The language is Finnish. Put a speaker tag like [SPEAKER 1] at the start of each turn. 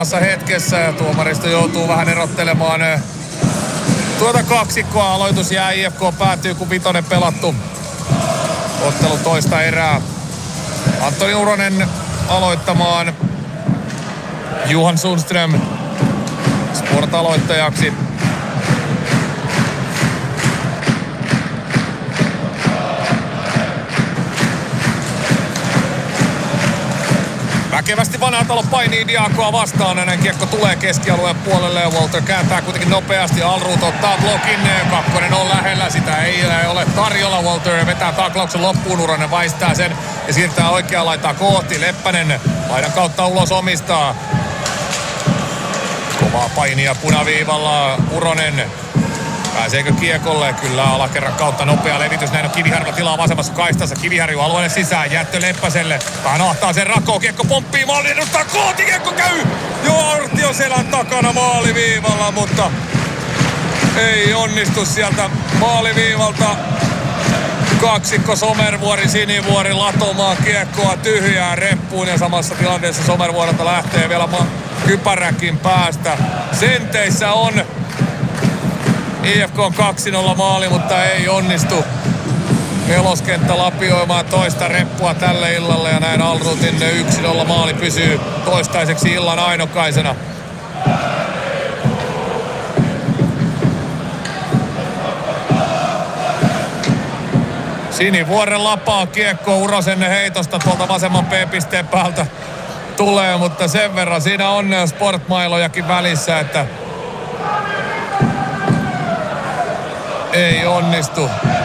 [SPEAKER 1] hetkessä ja tuomaristo joutuu vähän erottelemaan tuota kaksikkoa. Aloitus jää IFK päätyy, kun vitonen pelattu. Ottelu toista erää. Antoni Uronen aloittamaan. Johan Sundström Sport-aloittajaksi. Väkevästi Vanhatalo painii Diakoa vastaan. Näin kiekko tulee keskialueen puolelle ja Walter kääntää kuitenkin nopeasti. Alruut ottaa blokin. Kakkonen on lähellä. Sitä ei ole tarjolla. Walter vetää taklauksen loppuun. Uronen väistää sen ja siirtää oikeaan laitaa kohti. Leppänen laidan kautta ulos omistaa. Kovaa painia punaviivalla. Uronen. Pääseekö kiekolle? Kyllä alakerran kautta nopea levitys. Näin on Kiviharjulla tilaa vasemmassa kaistassa. Kiviharju alueelle sisään. Jättö Leppäselle. Kanahtaa sen rakoon. Kiekko pomppii maaliin. Edustaa kooti. Kiekko käy jo Artio selän takana maaliviivalla, mutta ei onnistu sieltä maaliviivalta. Kaksikko Somervuori, Sinivuori latomaan kiekkoa tyhjään reppuun ja samassa tilanteessa Somervuorelta lähtee vielä kypäräkin päästä. Senteissä on IFK on 2-0 maali, mutta ei onnistu neloskenttä lapioimaan toista reppua tälle illalle ja näin Alruutin 1-0 maali pysyy toistaiseksi illan ainokaisena. Sinivuoren lapaa kiekko Urosen heitosta tuolta vasemman P-pisteen päältä tulee, mutta sen verran siinä on sportmailojakin välissä, että ei onnistu.